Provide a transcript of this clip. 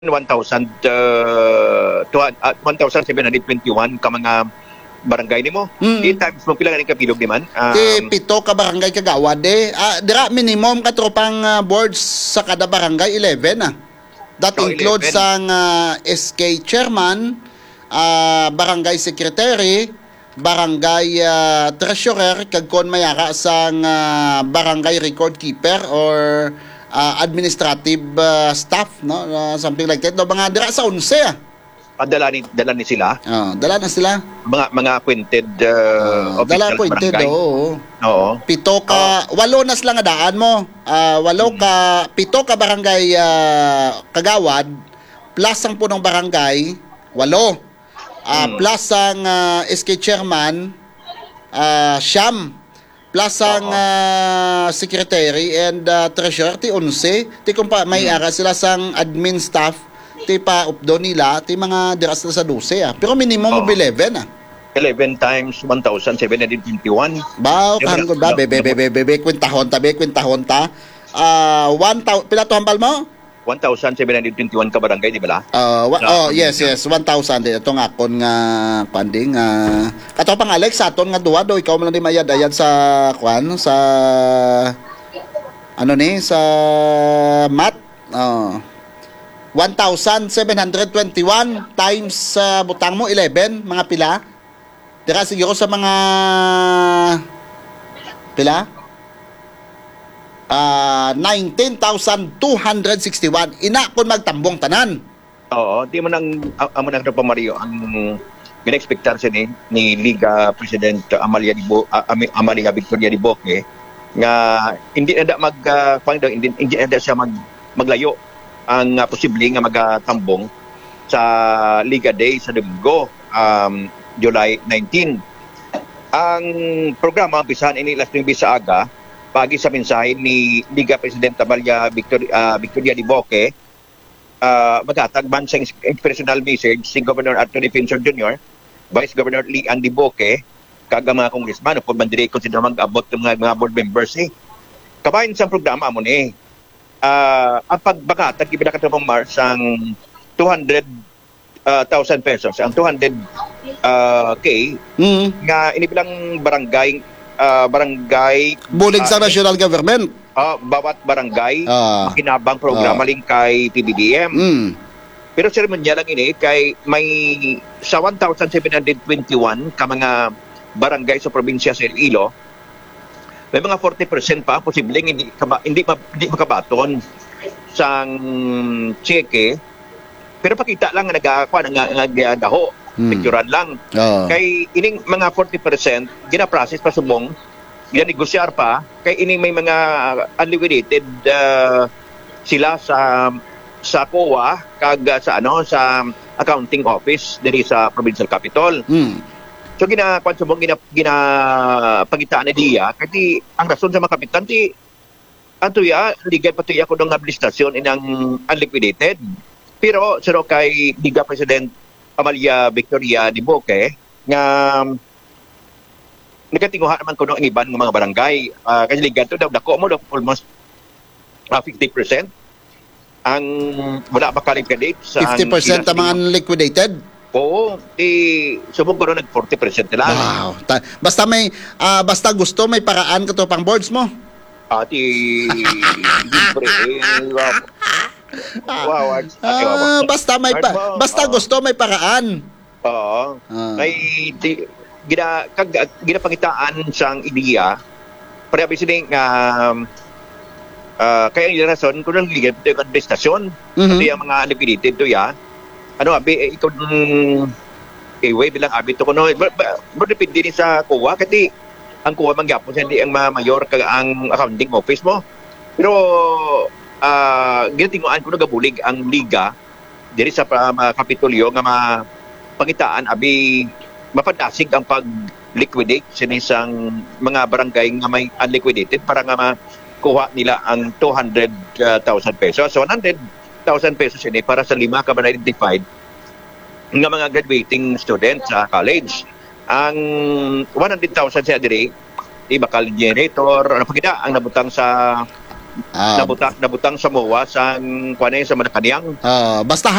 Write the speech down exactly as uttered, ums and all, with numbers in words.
one thousand uh, uh, one thousand seven hundred twenty-one ka mga barangay nimo. Mm. Di times mo pila ganing kapilog ni man. Um, Ti pito ka barangay kagawad eh. Ah, dira minimum ka tropang ah, boards sa kada barangay eleven ah. That Oh, includes eleven. ang ah, S K chairman, ah, barangay secretary, barangay ah, treasurer kag kon mayara sang ah, barangay record keeper or ah, administrative ah, staff no. Ah, something like that. No, mga dira sa onse ah. padala ni dala ni sila Oh, dala na sila. mga mga appointed uh, Ah, dala officials appointed barangay. oo. Oo. Pito ka, walo na sila nga daan mo. Ah, walo ka, pito ka barangay ah, kagawad, plus ang punong barangay, walo. Ah, Mm. plus ang ah, S K chairman, ah, siyam. Plus ang Oo. ah, secretary and ah, treasurer, ti onse. Ti kung pa, may ara sila sang admin staff, ti pa updo nila, ti mga diras na sa dose ah. Pero minimum of Oo. eleven ah. eleven times one thousand seven hundred twenty-one. Bao, Yung kahangkod na- ba? Bebe, bebe, bebe, kwintahon ta, be, kwintahon ta. Ah, one thousand, pila to hambal mo? one thousand seven hundred twenty-one ka barangay, di ba la? Ah, wa- Ah, oh, yes, yes, one thousand. Ito nga, kon nga, panding, ah, kato pang Alex, sa aton nga duwa do, ikaw mo lang di mayad-ayad sa, kwan, sa, ano ni, sa mat, oh. one thousand seven hundred twenty-one times sa butang mo, eleven, mga pila. Tira siguro sa mga, pila? Ah, nineteen thousand two hundred sixty-one. Ina kon magtambong tanan. Oo, di mo nang amo nang pa Mario ang ginexpectan siya ni ni Liga President Amalia Dibo uh, Amalia Victoria Diboque nga hindi na da mag uh, daw hindi, hindi na da siya mag maglayo ang uh, posible nga magatambong sa Liga Day sa Domingo, um, July nineteenth. Ang programa umpisahan ini last week sa aga pagi sa mensahe ni Liga President Amalia Victoria, uh, Victoria Diboque. Uh, magatag man sa inspirational message si Governor Anthony Pinson Junior, Vice Governor Lee Andy Boque, kag ang mga congressman o kung mandiri consider mag-abot ng mga, mga board members eh. Kabayan sa programa mo ni uh, ang pagbagatag ibinakatabang Mars ang two hundred thousand pesos, ang two hundred K Mm. nga inibilang barangay uh, barangay Bulig uh, sa national government. uh, bawat barangay Ah. makinabang programa Ah. ling kay P B D M. Mm. Pero seremonya lang ini kay may sa one thousand seven hundred twenty-one ka mga barangay sa probinsya sa Iloilo, may mga forty percent pa posibleng hindi kaba, hindi, ma, hindi makabaton sang cheque. Pero pakita lang nga nagakuha nga nagadaho, Hmm. picturean lang. Oh. Kay ining mga forty percent gina-process pa subong, gina-negosyar pa kay ining may mga unliquidated uh, sila sa sa C O A kag uh, sa ano sa accounting office diri sa provincial capital. Mm. So gina kwan subong gina gina pagitaan ni diya kay ang rason sa mga kapitan ti ato ya ligay patuya ko ng administrasyon inang unliquidated. Pero siro kay Liga President Amalia Victoria Diboque nga nagatinguha naman ko ng iban ng mga barangay. Uh, kasi liga to daw dako mo daw almost uh, fifty percent ang wala pa kalipidate sa fifty percent ang mga liquidated. Oo, di subong ko nag forty percent nila. Wow. Ta- basta may ah, basta gusto may paraan ka to pang boards mo. Ati libre eh, wow. Wow, ati, wow. Ah, basta may pa- basta Oo. gusto may paraan. Oo. Ah. Kay di, gina kag ginapangitaan sang ideya para bisiling um, uh, kaya yung rason kung nang ligay ito yung administrasyon Mhm. kasi ang mga liquidated to ya ano abi eh, ikaw mm, eh way bilang abi to kuno mo depende din sa C O A kasi ang C O A mangyapon sa hindi ang ma- mayor kag ang accounting office mo pero uh, ginatinguan ko nagabulig ang liga diri sa uh, mga kapitolyo nga mapangitaan abi mapadasig ang pag-liquidate sa isang mga barangay nga may unliquidated para nga makuha nila ang two hundred thousand pesos. So one hundred thousand pesos ini para sa lima ka ba identified nga mga graduating students sa college. Ang one hundred thousand siya diri, ibakal generator, ano pa kita, ang nabutang sa Ah, nabutang nabutang sa M O A sa kuanay sa Malacañang. ah, basta